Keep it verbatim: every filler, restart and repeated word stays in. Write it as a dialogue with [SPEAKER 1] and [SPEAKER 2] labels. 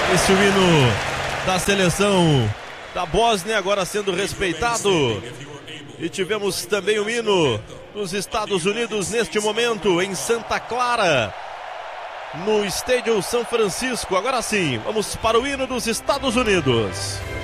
[SPEAKER 1] Esse é o hino da seleção da Bósnia, agora sendo respeitado. E tivemos também o hino dos Estados Unidos neste momento, em Santa Clara, no Estádio São Francisco. Agora sim, vamos para o hino dos Estados Unidos.